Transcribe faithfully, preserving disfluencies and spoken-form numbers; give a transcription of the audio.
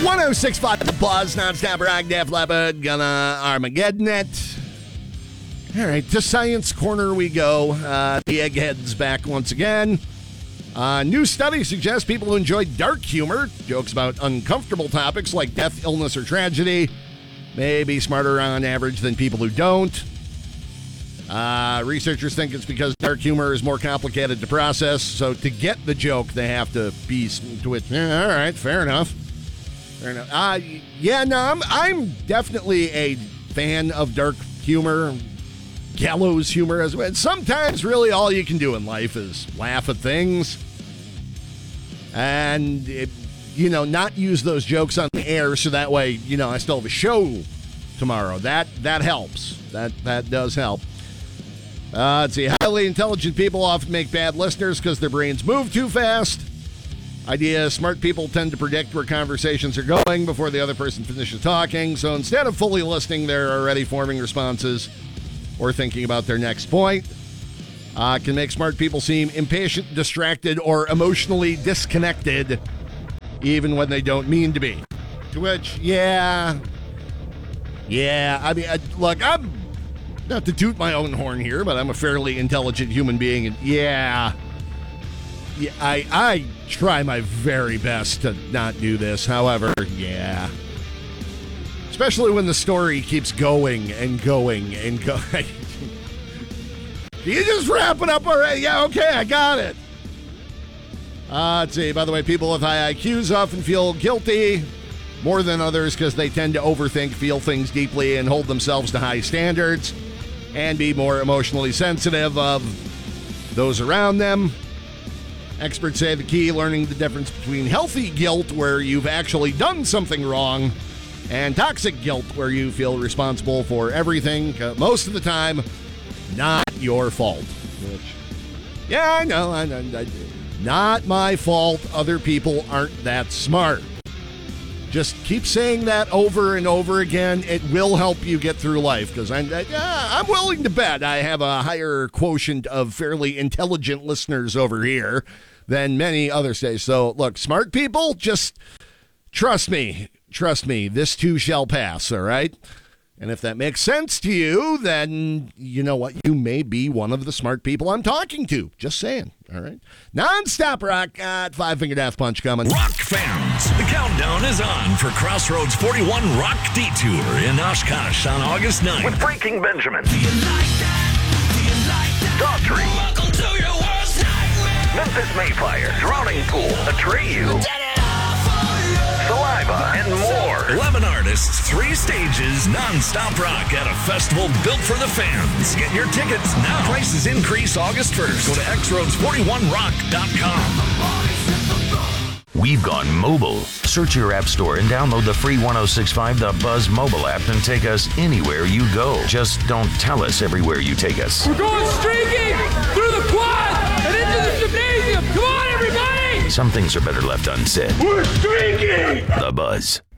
one oh six point five The Buzz, non-stop rock, Def Leppard, gonna Armageddon it. All right, to Science Corner we go. Uh, the Egghead's back once again. Uh, new study suggests people who enjoy dark humor, jokes about uncomfortable topics like death, illness, or tragedy, may be smarter on average than people who don't. Uh, researchers think it's because dark humor is more complicated to process, so to get the joke, they have to be to it. Yeah, all right, fair enough. Fair enough. Uh, yeah, no, I'm, I'm definitely a fan of dark humor, gallows humor as well. Sometimes, really, all you can do in life is laugh at things, and it, you know, not use those jokes on the air, so that way, you know, I still have a show tomorrow. That that helps. That that does help. Uh, let's see. Highly intelligent people often make bad listeners because their brains move too fast. Idea, smart people tend to predict where conversations are going before the other person finishes talking. So instead of fully listening, they're already forming responses or thinking about their next point. Uh, can make smart people seem impatient, distracted, or emotionally disconnected, even when they don't mean to be. To which, yeah. Yeah, I mean, I, look, I'm... Not to toot my own horn here, but I'm a fairly intelligent human being, and yeah, yeah, I I try my very best to not do this. However, yeah, especially when the story keeps going and going and going. Can you just wrap it up already? Yeah, okay, I got it. Uh, let's see. By the way, people with high I Qs often feel guilty more than others because they tend to overthink, feel things deeply, and hold themselves to high standards, and be more emotionally sensitive of those around them. Experts say the key, learning the difference between healthy guilt, where you've actually done something wrong, and toxic guilt, where you feel responsible for everything, uh, most of the time, not your fault. Which, yeah, I know, I know, I, not my fault. Other people aren't that smart. Just keep saying that over and over again. It will help you get through life, because I'm, uh, I'm willing to bet I have a higher quotient of fairly intelligent listeners over here than many other states. So, look, smart people, just trust me. Trust me. This too shall pass, all right? And if that makes sense to you, then you know what? You may be one of the smart people I'm talking to. Just saying, all right? Non-stop rock at Five Finger Death Punch coming. Rock fans, the countdown is on for Crossroads forty-one Rock Detour in Oshkosh on August ninth. With Breaking Benjamin, Do you like that? Do you like that? Daughtry, Welcome to your worst nightmare. Memphis Mayfire, Drowning Pool, Atreyu, Did it all for you. Saliva, and more. eleven artists, three stages, non-stop rock at a festival built for the fans. Get your tickets now. Prices increase August first. Go to x roads forty-one rock dot com. We've gone mobile. Search your app store and download the free one oh six point five The Buzz mobile app and take us anywhere you go. Just don't tell us everywhere you take us. We're going streaking through the quad and into the gymnasium. Come on, everybody! Some things are better left unsaid. We're streaking! The Buzz.